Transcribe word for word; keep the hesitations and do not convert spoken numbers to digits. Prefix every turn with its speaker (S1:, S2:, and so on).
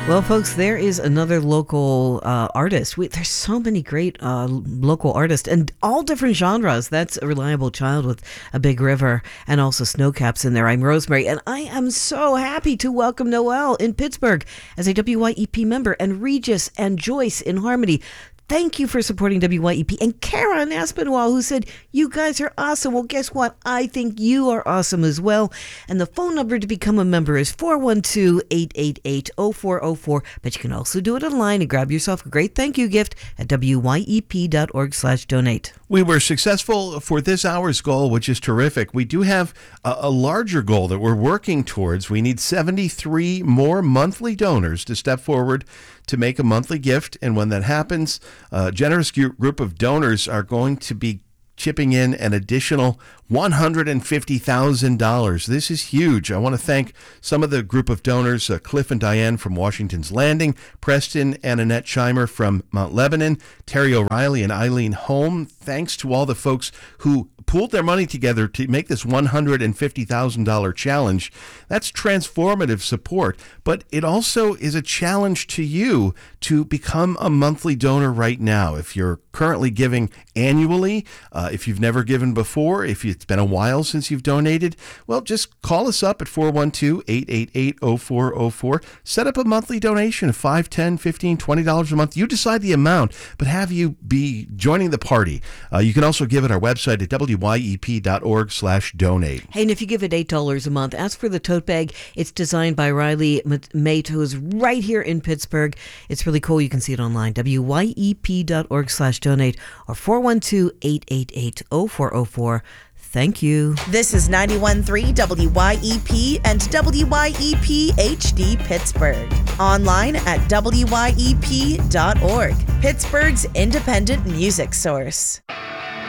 S1: Well, folks, there is another local uh, artist. We, there's so many great uh, local artists and all different genres. That's A Reliable Child with A Big River and also Snowcaps in there. I'm Rosemary, and I am so happy to welcome Noel in Pittsburgh as a W Y E P member, and Regis and Joyce in Harmony. Thank you for supporting W Y E P. And Kara in Aspinwall, who said, you guys are awesome. Well, guess what? I think you are awesome as well. And the phone number to become a member is four one two, eight eight eight, zero four zero four. But you can also do it online and grab yourself a great thank you gift at W Y E P dot org slash donate.
S2: We were successful for this hour's goal, which is terrific. We do have a, a larger goal that we're working towards. We need seventy-three more monthly donors to step forward to make a monthly gift. And when that happens, a generous group of donors are going to be chipping in an additional one hundred fifty thousand dollars. This is huge. I want to thank some of the group of donors, uh, Cliff and Diane from Washington's Landing, Preston and Annette Scheimer from Mount Lebanon, Terry O'Reilly and Eileen Holm. Thanks to all the folks who pooled their money together to make this one hundred fifty thousand dollars challenge. That's transformative support, but it also is a challenge to you to become a monthly donor right now. If you're currently giving annually, uh, if you've never given before, if it's been a while since you've donated, well, just call us up at four one two, eight eight eight, zero four zero four. Set up a monthly donation of five, ten, fifteen, twenty dollars a month. You decide the amount, but have you be joining the party. Uh, you can also give at our website at W Y E P dot org slash donate.
S1: Hey, and if you give it eight dollars a month, ask for the tote bag. It's designed by Riley Mate, who's right here in Pittsburgh. It's really cool. You can see it online, W Y E P dot org slash donate or four one two, eight eight eight, zero four zero four. Thank you.
S3: This is ninety-one point three W Y E P and W Y E P H D Pittsburgh. Online at W Y E P dot org. Pittsburgh's independent music source.